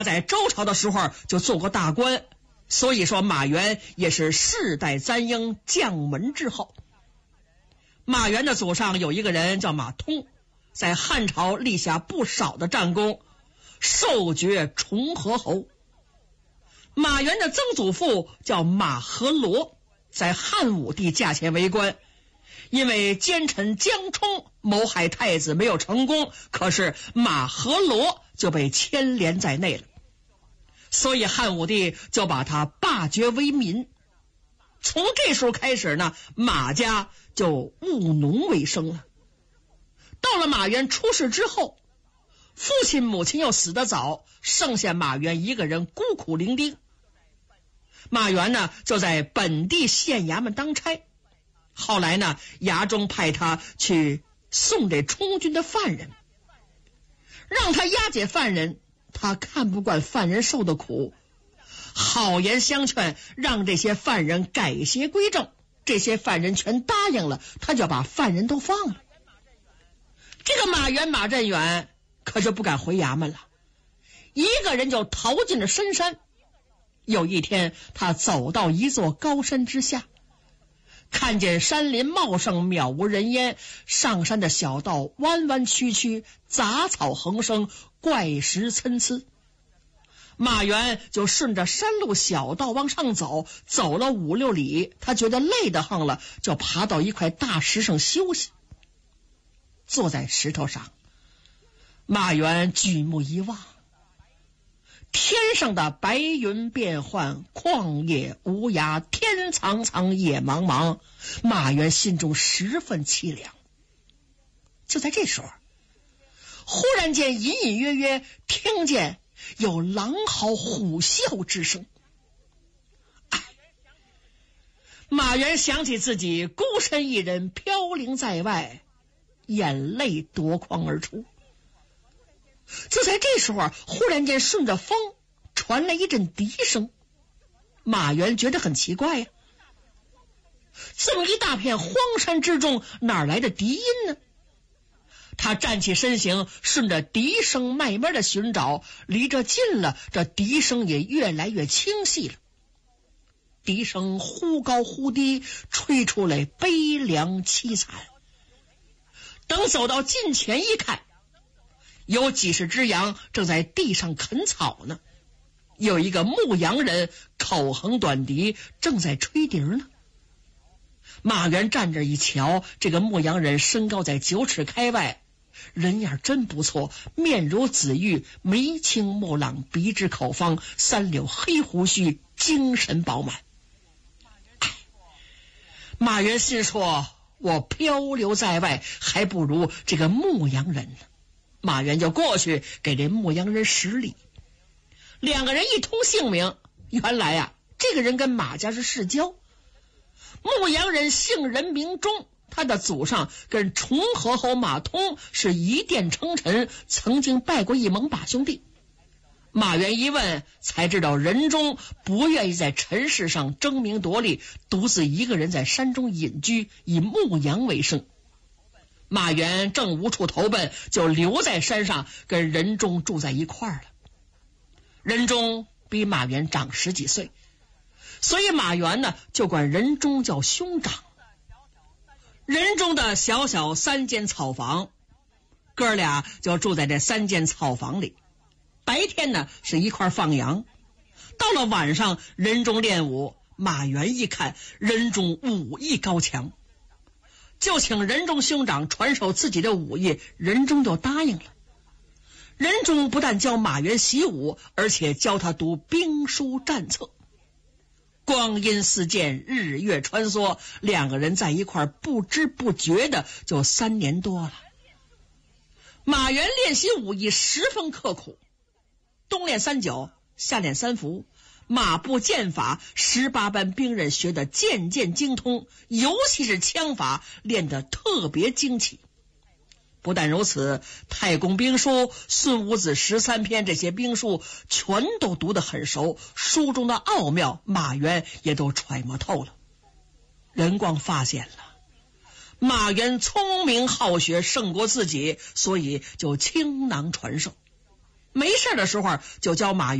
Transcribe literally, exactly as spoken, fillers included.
在周朝的时候就做过大官，所以说马援也是世代簪缨，将门之后。马援的祖上有一个人叫马通，在汉朝立下不少的战功，授爵崇和侯。马援的曾祖父叫马和罗，在汉武帝驾前为官，因为奸臣江充谋害太子没有成功，可是马和罗就被牵连在内了，所以汉武帝就把他罢爵为民。从这时候开始呢，马家就务农为生了。到了马援出世之后，父亲母亲又死得早，剩下马援一个人孤苦伶仃。马援呢就在本地县衙门当差，后来呢衙中派他去送给充军的犯人，让他押解犯人，他看不惯犯人受的苦，好言相劝，让这些犯人改邪归正，这些犯人全答应了，他就把犯人都放了。这个马援马振远可就不敢回衙门了，一个人就逃进了深山。有一天他走到一座高山之下，看见山林茂盛，渺无人烟，上山的小道弯弯曲曲，杂草横生，怪石参差。马援就顺着山路小道往上走，走了五六里，他觉得累得慌了，就爬到一块大石上休息。坐在石头上，马援举目一望，天上的白云变幻，旷野无涯，天苍苍，野茫茫，马援心中十分凄凉。就在这时候，忽然间隐隐约约听见有狼嚎虎啸之声。哎，马援想起自己孤身一人飘零在外，眼泪夺眶而出。就在这时候，忽然间顺着风传来一阵笛声。马援觉得很奇怪呀，这么一大片荒山之中，哪来的笛音呢？他站起身形，顺着笛声慢慢的寻找，离这近了，这笛声也越来越清晰了。笛声忽高忽低，吹出来悲凉凄惨。等走到近前一看，有几十只羊正在地上啃草呢，有一个牧羊人口横短笛，正在吹笛呢。马援站着一瞧，这个牧羊人身高在九尺开外，人样真不错，面如紫玉，眉清目朗，鼻直口方，三绺黑胡须，精神饱满。马援心说，我漂流在外，还不如这个牧羊人呢。马援就过去给这牧羊人施礼，两个人一通姓名，原来呀、啊，这个人跟马家是世交。牧羊人姓任名忠，他的祖上跟崇和侯马通是一殿称臣，曾经拜过一盟把兄弟。马援一问才知道，任忠不愿意在尘世上争名夺利，独自一个人在山中隐居，以牧羊为生。马援正无处投奔，就留在山上跟任忠住在一块儿了。任忠比马援长十几岁，所以马援呢就管任忠叫兄长。任忠的小小三间草房，哥俩就住在这三间草房里。白天呢是一块放羊，到了晚上任忠练武，马援一看任忠武艺高强，就请任忠兄长传授自己的武艺，任忠就答应了。任忠不但教马援习武，而且教他读兵书战策。光阴似箭，日月穿梭，两个人在一块不知不觉的就三年多了。马援练习武艺十分刻苦，冬练三九，夏练三伏，马步剑法十八般兵刃学得渐渐精通，尤其是枪法练得特别精奇。不但如此，太公兵书、孙武子十三篇这些兵书全都读得很熟，书中的奥妙马援也都揣摩透了。任光发现了马援聪明好学，胜过自己，所以就倾囊传授。 没事的时候就教马